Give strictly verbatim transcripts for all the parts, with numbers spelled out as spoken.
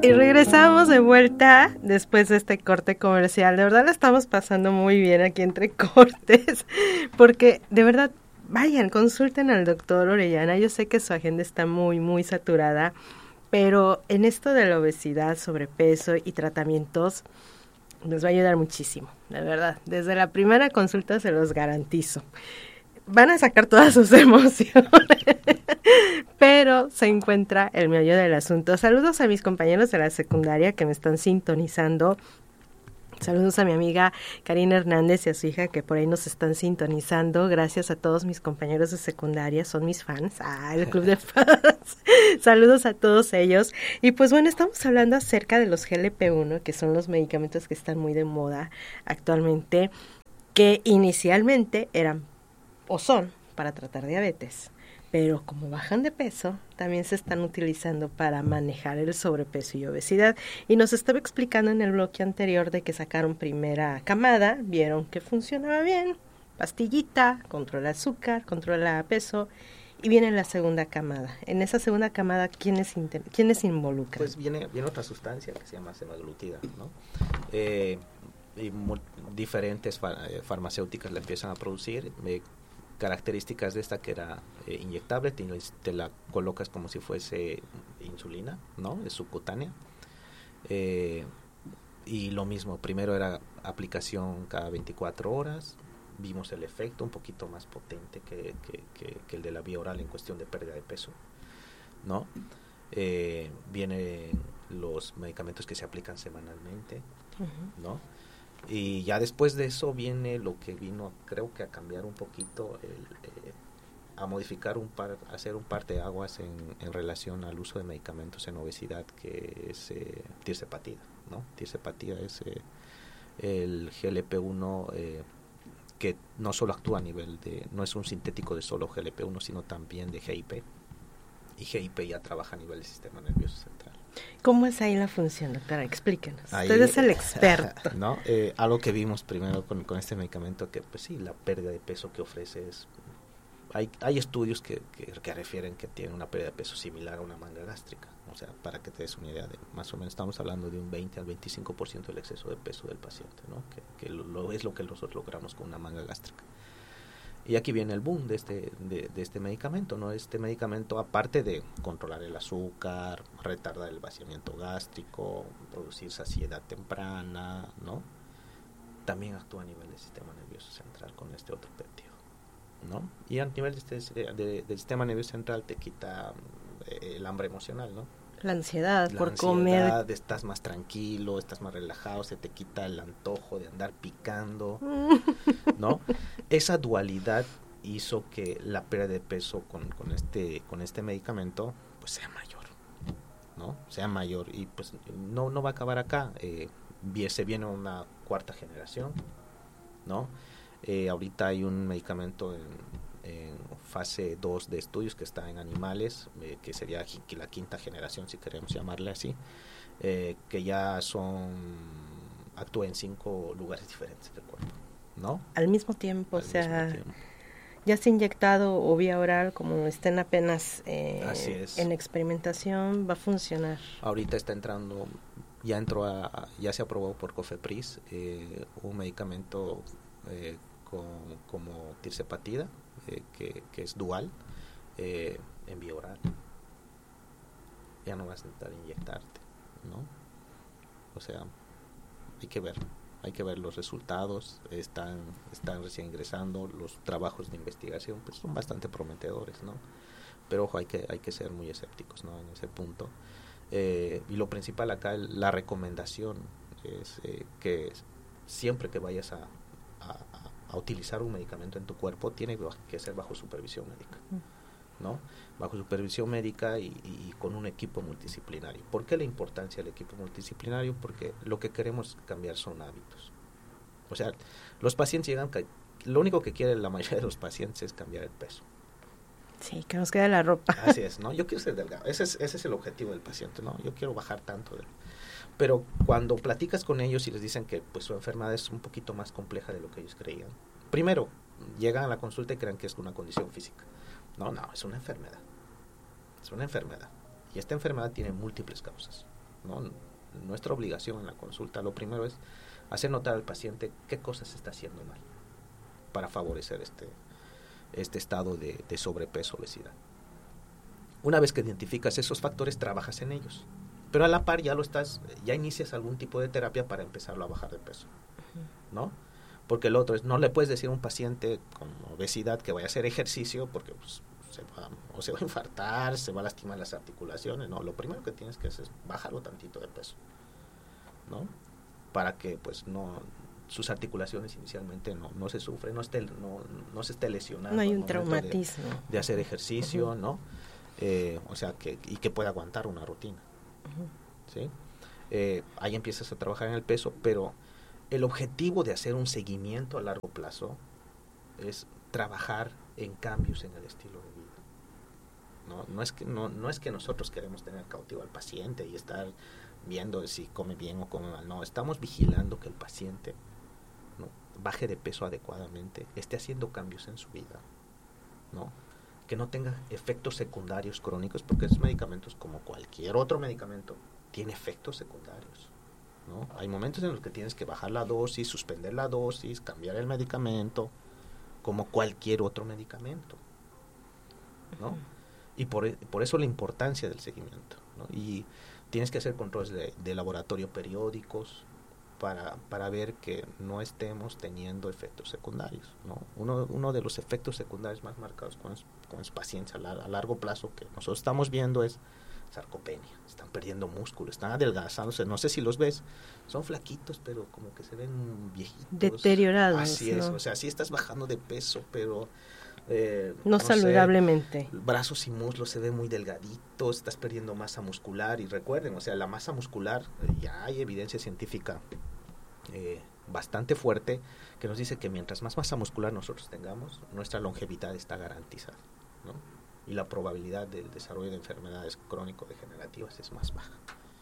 Y regresamos de vuelta después de este corte comercial. De verdad la estamos pasando muy bien aquí entre cortes, porque de verdad, vayan, consulten al doctor Orellana. Yo sé que su agenda está muy, muy saturada, pero en esto de la obesidad, sobrepeso y tratamientos, les va a ayudar muchísimo, de verdad. Desde la primera consulta se los garantizo. Van a sacar todas sus emociones, pero se encuentra el meollo del asunto. Saludos a mis compañeros de la secundaria que me están sintonizando. Saludos a mi amiga Karina Hernández y a su hija que por ahí nos están sintonizando. Gracias a todos mis compañeros de secundaria, son mis fans. Ah, el club de fans. Saludos a todos ellos. Y pues bueno, estamos hablando acerca de los G L P uno, que son los medicamentos que están muy de moda actualmente, que inicialmente eran o son para tratar diabetes, pero como bajan de peso, también se están utilizando para manejar el sobrepeso y obesidad. Y nos estaba explicando en el bloque anterior de que sacaron primera camada, vieron que funcionaba bien, pastillita, controla azúcar, controla peso, y viene la segunda camada. En esa segunda camada, ¿quiénes, inter- ¿quiénes involucran? Pues viene, viene otra sustancia que se llama semaglutida, ¿no? Eh, y mu- diferentes far- eh, farmacéuticas la empiezan a producir. Eh, características de esta que era eh, inyectable, te, te la colocas como si fuese insulina, ¿no? Es subcutánea. Eh, y lo mismo, primero era aplicación cada veinticuatro horas, vimos el efecto un poquito más potente que, que, que, que el de la vía oral en cuestión de pérdida de peso, ¿no? Eh, vienen los medicamentos que se aplican semanalmente, uh-huh. ¿no? Y ya después de eso viene lo que vino, creo que a cambiar un poquito, el, eh, a modificar un par, hacer un parteaguas en, en relación al uso de medicamentos en obesidad, que es eh, tirzepatida, ¿no? Tirzepatida es eh, el G L P uno eh, que no solo actúa a nivel de, no es un sintético de solo G L P uno, sino también de G I P. Y G I P ya trabaja a nivel del sistema nervioso central. ¿Cómo es ahí la función, doctora? Explíquenos. Ahí, usted es el experto. ¿No? Eh, algo que vimos primero con, con este medicamento, que pues sí, la pérdida de peso que ofrece es... Hay, hay estudios que, que, que refieren que tiene una pérdida de peso similar a una manga gástrica. O sea, para que te des una idea de, más o menos estamos hablando de un veinte al veinticinco por ciento del exceso de peso del paciente, ¿no? Que, que lo, lo, es lo que nosotros logramos con una manga gástrica. Y aquí viene el boom de este, de, de este medicamento, ¿no? Este medicamento, aparte de controlar el azúcar, retardar el vaciamiento gástrico, producir saciedad temprana, ¿no? También actúa a nivel del sistema nervioso central con este otro péptido, ¿no? Y a nivel de este, de, del sistema nervioso central te quita eh, el hambre emocional, ¿no? La ansiedad la por ansiedad, comer. Estás más tranquilo, estás más relajado, se te quita el antojo de andar picando, ¿no? Esa dualidad hizo que la pérdida de peso con, con este con este medicamento pues sea mayor, ¿no? Sea mayor y pues no no va a acabar acá. Eh, se viene una cuarta generación, ¿no? Eh, ahorita hay un medicamento en en fase dos de estudios que está en animales, eh, que sería la quinta generación, si queremos llamarle así, eh, que ya son, actúa en cinco lugares diferentes del cuerpo, ¿no? Al mismo tiempo, Al o sea, mismo tiempo. Ya sea inyectado o vía oral, como estén apenas eh, Así es. en experimentación, va a funcionar. Ahorita está entrando, ya entró a, ya se aprobó por COFEPRIS eh, un medicamento eh, con, como tirzepatida, eh, que, que es dual, eh, en vía oral. Ya no vas a intentar inyectarte, ¿no? O sea, hay que ver, hay que ver los resultados, están, están recién ingresando, los trabajos de investigación pues son bastante prometedores, ¿no? Pero ojo, hay que, hay que ser muy escépticos, ¿no? En ese punto. Eh, y lo principal acá, la recomendación es eh, que siempre que vayas a, a, a utilizar un medicamento en tu cuerpo, tiene que ser bajo supervisión médica, ¿no? Bajo supervisión médica y, y con un equipo multidisciplinario. ¿Por qué la importancia del equipo multidisciplinario? Porque lo que queremos cambiar son hábitos. O sea, los pacientes llegan, lo único que quiere la mayoría de los pacientes es cambiar el peso. Sí, que nos quede la ropa. Así es, ¿no? Yo quiero ser delgado. Ese es, ese es el objetivo del paciente, ¿no? Yo quiero bajar tanto. De... Pero cuando platicas con ellos y les dicen que pues su enfermedad es un poquito más compleja de lo que ellos creían. Primero, llegan a la consulta y creen que es una condición física. No, no, es una enfermedad. Es una enfermedad. Y esta enfermedad tiene múltiples causas. ¿no? Nuestra obligación en la consulta, lo primero es hacer notar al paciente qué cosas se está haciendo mal para favorecer este, este estado de, de sobrepeso, obesidad. Una vez que identificas esos factores, trabajas en ellos. Pero a la par ya lo estás, ya inicias algún tipo de terapia para empezarlo a bajar de peso, ¿no? Porque el otro es, no le puedes decir a un paciente con obesidad que vaya a hacer ejercicio porque pues, se va, o se va a infartar, se va a lastimar las articulaciones. No, lo primero que tienes que hacer es bajarlo tantito de peso, ¿no? Para que pues no sus articulaciones inicialmente no, no se sufren, no, esté, no, no se esté lesionando. No hay un traumatismo. De, de hacer ejercicio, uh-huh. ¿no? Eh, o sea, que y que pueda aguantar una rutina. Uh-huh. ¿Sí? Eh, ahí empiezas a trabajar en el peso, pero el objetivo de hacer un seguimiento a largo plazo es trabajar en cambios en el estilo de vida. No, no, es, que, no, no es que nosotros queremos tener cautivo al paciente y estar viendo si come bien o come mal. No, estamos vigilando que el paciente, ¿no?, baje de peso adecuadamente, esté haciendo cambios en su vida, ¿no?, que no tenga efectos secundarios crónicos, porque esos medicamentos, como cualquier otro medicamento, tiene efectos secundarios, ¿no? Hay momentos en los que tienes que bajar la dosis, suspender la dosis, cambiar el medicamento, como cualquier otro medicamento, ¿no? Y por, por eso la importancia del seguimiento, ¿no? Y tienes que hacer controles de, de laboratorio periódicos para, para ver que no estemos teniendo efectos secundarios, ¿no? Uno, uno de los efectos secundarios más marcados con los, con los pacientes a, la, a largo plazo que nosotros estamos viendo es sarcopenia. Están perdiendo músculo, están adelgazándose. No sé si los ves, son flaquitos, pero como que se ven viejitos. Deteriorados. Así es, ¿no? O sea, sí estás bajando de peso, pero Eh, no, no saludablemente. Sé, brazos y muslos se ven muy delgaditos, estás perdiendo masa muscular. Y recuerden, o sea, la masa muscular, eh, ya hay evidencia científica eh, bastante fuerte que nos dice que mientras más masa muscular nosotros tengamos, nuestra longevidad está garantizada, ¿no? Y la probabilidad del desarrollo de enfermedades crónico-degenerativas es más baja.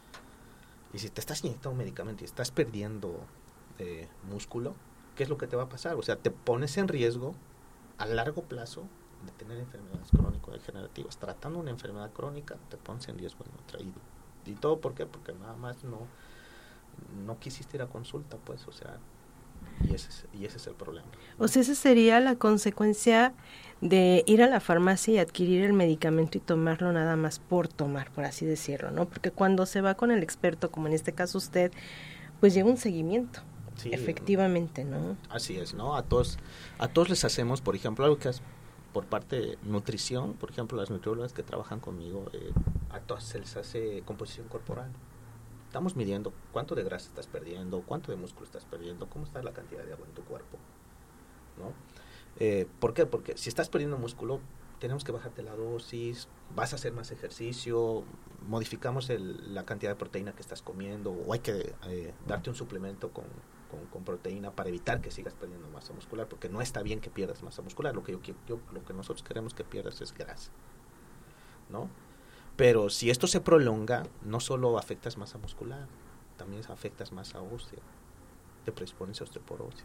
Y si te estás inyectando un medicamento y estás perdiendo eh, músculo, ¿qué es lo que te va a pasar? O sea, te pones en riesgo a largo plazo de tener enfermedades crónico-degenerativas. Tratando una enfermedad crónica, te pones en riesgo en otra. ¿Y, y todo por qué? Porque nada más no, no quisiste ir a consulta, pues, o sea, y ese es, y ese es el problema, ¿no? O sea, esa sería la consecuencia de ir a la farmacia y adquirir el medicamento y tomarlo nada más por tomar, por así decirlo, ¿no? Porque cuando se va con el experto, como en este caso usted, pues lleva un seguimiento. Sí, efectivamente, ¿no? Así es, ¿no? A todos, a todos les hacemos, por ejemplo, algo que es por parte de nutrición, por ejemplo, las nutriólogas que trabajan conmigo, eh, a todas se les hace composición corporal. Estamos midiendo cuánto de grasa estás perdiendo, cuánto de músculo estás perdiendo, cómo está la cantidad de agua en tu cuerpo, ¿no? Eh, ¿Por qué? Porque si estás perdiendo músculo, tenemos que bajarte la dosis, vas a hacer más ejercicio, modificamos el, la cantidad de proteína que estás comiendo, o hay que eh, darte un suplemento con, con, con proteína para evitar que sigas perdiendo masa muscular, porque no está bien que pierdas masa muscular. Lo que yo, yo lo que nosotros queremos que pierdas es grasa, ¿no? Pero si esto se prolonga, no solo afectas masa muscular, también afectas masa ósea, te predispones a osteoporosis.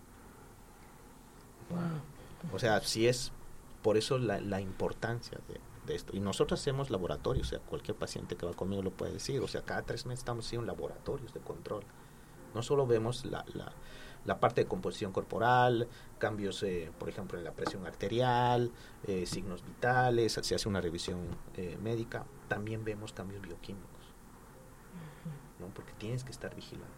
Wow. O sea, si es por eso la, la importancia de, de esto. Y nosotros hacemos laboratorios, o sea, cualquier paciente que va conmigo lo puede decir. O sea, cada tres meses estamos haciendo laboratorios de control. No solo vemos la, la, la parte de composición corporal, cambios, eh, por ejemplo, en la presión arterial, eh, signos vitales, se hace una revisión eh, médica, también vemos cambios bioquímicos, ¿no? Porque tienes que estar vigilando.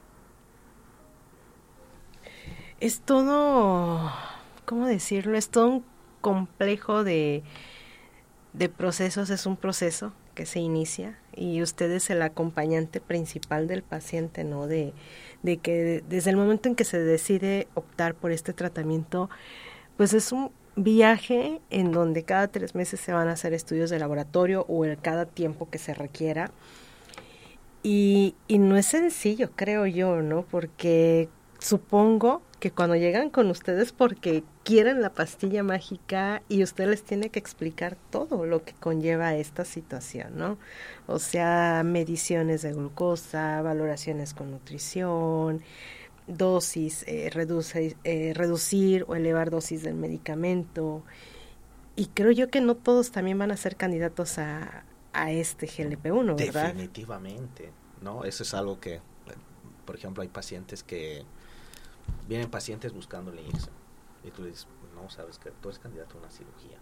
Es todo, ¿cómo decirlo? Es todo un complejo de, de procesos, es un proceso que se inicia y usted es el acompañante principal del paciente, ¿no? De, de que desde el momento en que se decide optar por este tratamiento, pues es un viaje en donde cada tres meses se van a hacer estudios de laboratorio o el cada tiempo que se requiera y, y no es sencillo, creo yo, ¿no? Porque supongo que cuando llegan con ustedes porque quieren la pastilla mágica y usted les tiene que explicar todo lo que conlleva esta situación, ¿no? O sea, mediciones de glucosa, valoraciones con nutrición, dosis, eh, reduce, eh, reducir o elevar dosis del medicamento. Y creo yo que no todos también van a ser candidatos a, a este G L P uno, ¿verdad? Definitivamente. ¿no? Eso es algo que, por ejemplo, hay pacientes que, vienen pacientes buscando la inyección, y tú dices, no, sabes que tú eres candidato a una cirugía.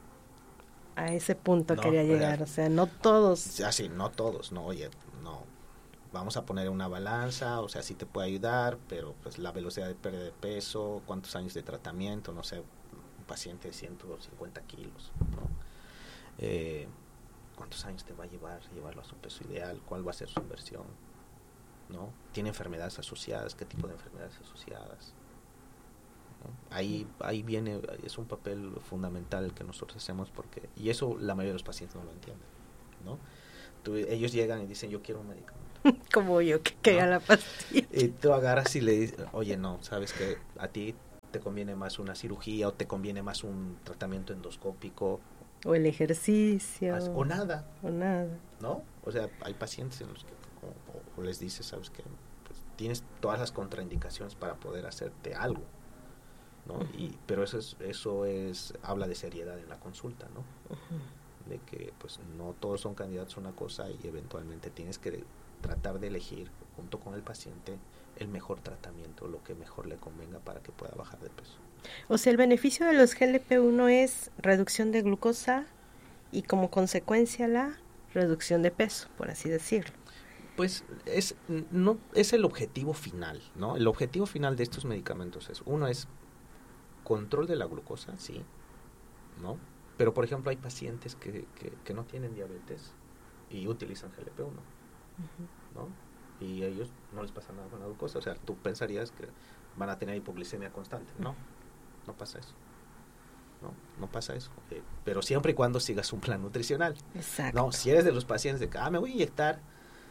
A ese punto no, quería llegar, o sea, no todos. Así, no todos, no, oye, no, vamos a poner una balanza, o sea, sí te puede ayudar, pero pues la velocidad de pérdida de peso, cuántos años de tratamiento, no sé, un paciente de ciento cincuenta kilos, ¿no? Eh, ¿Cuántos años te va a llevar llevarlo a su peso ideal? ¿Cuál va a ser su inversión? ¿No? ¿Tiene enfermedades asociadas? ¿Qué tipo de enfermedades asociadas? ¿No? Ahí, ahí viene, es un papel fundamental el que nosotros hacemos, porque, y eso la mayoría de los pacientes no lo entienden, ¿no? Tú, ellos llegan y dicen, yo quiero un medicamento. Como yo, que caiga ¿no? la pastilla. Y tú agarras y le dices, oye, no, sabes que a ti te conviene más una cirugía, o te conviene más un tratamiento endoscópico. O el ejercicio. O nada. O nada. ¿No? O sea, hay pacientes en los que o, o les dices, sabes que pues, tienes todas las contraindicaciones para poder hacerte algo, ¿no? Uh-huh. Y pero eso es eso es habla de seriedad en la consulta, ¿no? Uh-huh. De que pues no todos son candidatos a una cosa, y eventualmente tienes que tratar de elegir junto con el paciente el mejor tratamiento, lo que mejor le convenga para que pueda bajar de peso. O sea, el beneficio de los G L P uno es reducción de glucosa y como consecuencia la reducción de peso, por así decirlo. Pues es no es el objetivo final, ¿no? El objetivo final de estos medicamentos es, uno es control de la glucosa, sí, ¿no? Pero por ejemplo hay pacientes que, que, que no tienen diabetes y utilizan G L P uno, uh-huh. ¿no? Y ellos no les pasa nada con la glucosa, o sea, tú pensarías que van a tener hipoglicemia constante, no, no pasa eso. No, no pasa eso, eh, pero siempre y cuando sigas un plan nutricional. Exacto. No, si eres de los pacientes de que, ah, me voy a inyectar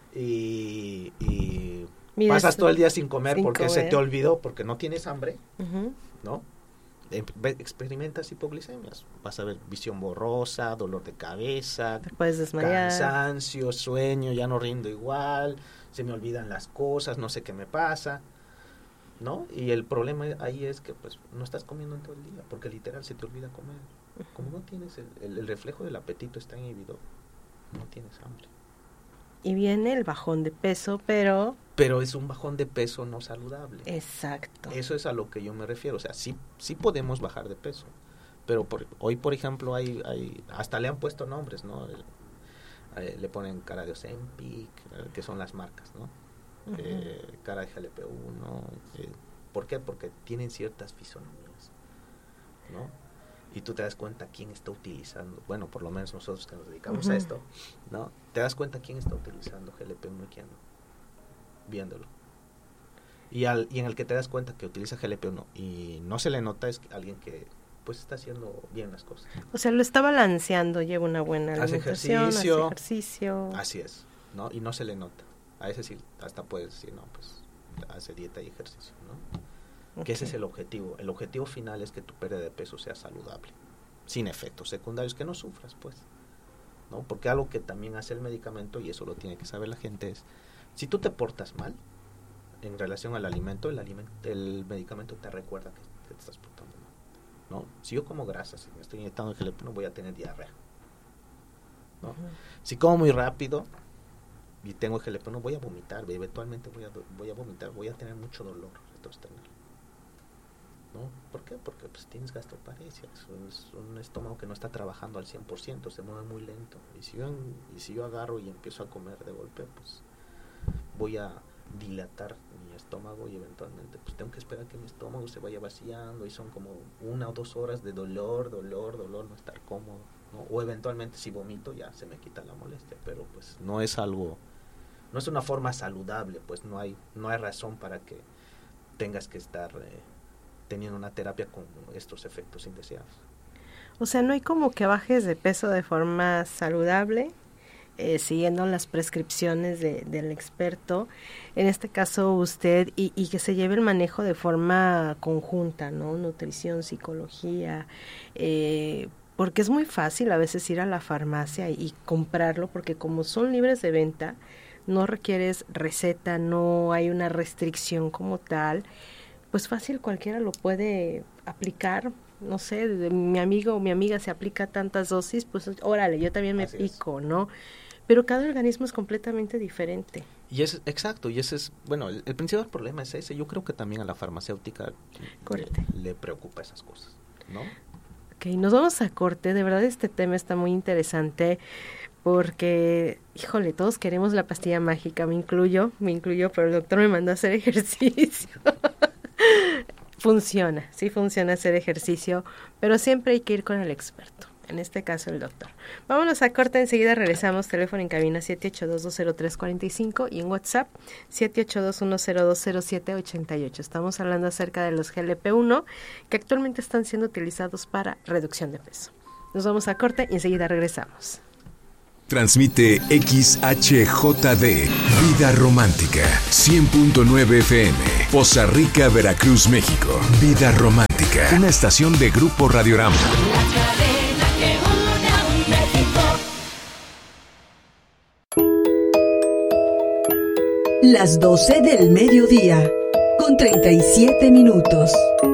y, y pasas todo el día sin comer sin porque comer. se te olvidó, porque no tienes hambre, uh-huh. ¿no? Experimentas hipoglicemias, vas a ver visión borrosa, dolor de cabeza, te puedes desmayar, cansancio, sueño, ya no rindo igual, se me olvidan las cosas, no sé qué me pasa, ¿no? Y el problema ahí es que pues no estás comiendo en todo el día, porque literal se te olvida comer. Como no tienes el, el, el reflejo del apetito está inhibido, no tienes hambre. Y viene el bajón de peso, pero... Pero es un bajón de peso no saludable. Exacto. Eso es a lo que yo me refiero. O sea, sí, sí podemos bajar de peso. Pero por, hoy, por ejemplo, hay, hay hasta le han puesto nombres, ¿no? El, eh, le ponen cara de Ozempic, eh, que son las marcas, ¿no? Uh-huh. Eh, cara de G L P uno. Eh, ¿Por qué? Porque tienen ciertas fisonomías, ¿no? Y tú te das cuenta quién está utilizando, bueno, por lo menos nosotros que nos dedicamos uh-huh. a esto, ¿no? Te das cuenta quién está utilizando G L P uno y quién no, viéndolo. Y, al, y en el que te das cuenta que utiliza G L P uno y no se le nota es alguien que pues está haciendo bien las cosas. O sea, lo está balanceando, lleva una buena alimentación, hace ejercicio, hace ejercicio. Así es, ¿no? Y no se le nota. A ese sí, hasta puedes decir, no, pues hace dieta y ejercicio, ¿no? Okay. Que ese es el objetivo. El objetivo final es que tu pérdida de peso sea saludable, sin efectos secundarios, que no sufras, pues, ¿no? Porque algo que también hace el medicamento, y eso lo tiene que saber la gente, es, si tú te portas mal en relación al alimento, el, alimento, el medicamento te recuerda que, que te estás portando mal, ¿no? Si yo como grasa, si me estoy inyectando el G L P uno, voy a tener diarrea, ¿no? Uh-huh. Si como muy rápido y tengo G L P uno, voy a vomitar, eventualmente voy a, voy a vomitar, voy a tener mucho dolor retroesternal, ¿no? ¿Por qué? Porque pues tienes gastroparesia, es un estómago que no está trabajando al cien por ciento, se mueve muy lento, y si yo, y si yo agarro y empiezo a comer de golpe, pues voy a dilatar mi estómago y eventualmente pues tengo que esperar que mi estómago se vaya vaciando, y son como una o dos horas de dolor, dolor, dolor, no estar cómodo, ¿no? O eventualmente si vomito ya se me quita la molestia, pero pues no es algo, no es una forma saludable, pues no hay, no hay razón para que tengas que estar eh, teniendo una terapia con estos efectos indeseados. O sea, no hay como que bajes de peso de forma saludable, eh, siguiendo las prescripciones de, del experto, en este caso usted, y, y que se lleve el manejo de forma conjunta, ¿no? Nutrición, psicología, eh, porque es muy fácil a veces ir a la farmacia y, y comprarlo, porque como son libres de venta, no requieres receta, no hay una restricción como tal, pues fácil cualquiera lo puede aplicar, no sé, de mi amigo o mi amiga se aplica tantas dosis, pues órale, yo también me Así pico, es. ¿no? pero cada organismo es completamente diferente. Y es exacto, y ese es, bueno, el, el principal problema es ese. Yo creo que también a la farmacéutica le, le preocupa esas cosas, ¿no? Ok, nos vamos a corte. De verdad este tema está muy interesante porque, híjole, todos queremos la pastilla mágica, me incluyo, me incluyo, pero el doctor me mandó a hacer ejercicio. Funciona, sí funciona hacer ejercicio, pero siempre hay que ir con el experto. En este caso el doctor. Vámonos a corte, enseguida regresamos. Teléfono en cabina siete ocho dos, dos cero tres cuatro cinco y en WhatsApp siete ocho dos, uno cero dos, cero siete ocho ocho. Estamos hablando acerca de los G L P uno que actualmente están siendo utilizados para reducción de peso. Nos vamos a corte y enseguida regresamos. Transmite X H J D, Vida Romántica, cien punto nueve F M, Poza Rica, Veracruz, México. Vida Romántica, una estación de Grupo Radiorama. Las doce del mediodía, con treinta y siete minutos.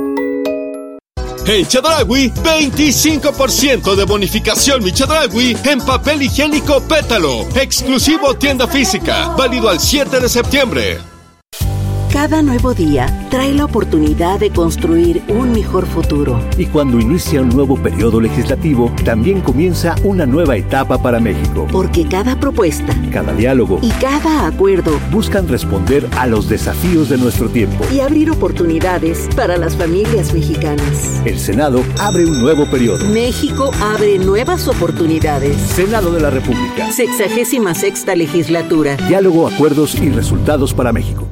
En Chedraui, veinticinco por ciento de bonificación mi Chedraui en papel higiénico Pétalo. Exclusivo tienda física, válido al siete de septiembre. Cada nuevo día trae la oportunidad de construir un mejor futuro. Y cuando inicia un nuevo periodo legislativo, también comienza una nueva etapa para México. Porque cada propuesta, cada diálogo y cada acuerdo buscan responder a los desafíos de nuestro tiempo y abrir oportunidades para las familias mexicanas. El Senado abre un nuevo periodo. México abre nuevas oportunidades. Senado de la República. Sexagésima sexta legislatura. Diálogo, acuerdos y resultados para México.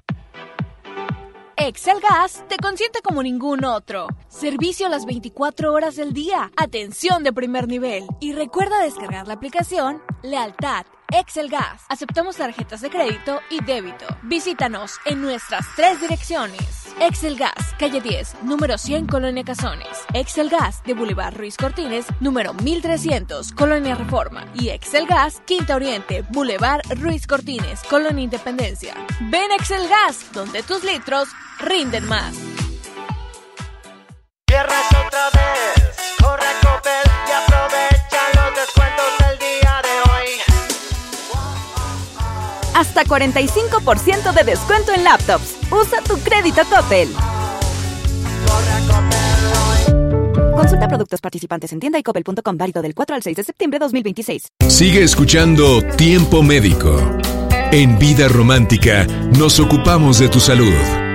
Excel Gas te consiente como ningún otro. Servicio las veinticuatro horas del día. Atención de primer nivel. Y recuerda descargar la aplicación Lealtad Excel Gas. Aceptamos tarjetas de crédito y débito. Visítanos en nuestras tres direcciones. Excel Gas, calle diez, número cien, Colonia Cazones. Excel Gas de Boulevard Ruiz Cortines, número mil trescientos, Colonia Reforma. Y Excel Gas, Quinta Oriente, Boulevard Ruiz Cortines, Colonia Independencia. Ven Excel Gas, donde tus litros rinden más. Viernes otra vez, corre a Coppel y aprovecha los descuentos del día de hoy. Hasta cuarenta y cinco por ciento de descuento en laptops. Usa tu crédito Coppel. Consulta productos participantes en tienda y coppel punto com, válido del cuatro al seis de septiembre de dos mil veintiséis. Sigue escuchando Tiempo Médico. En Vida Romántica nos ocupamos de tu salud.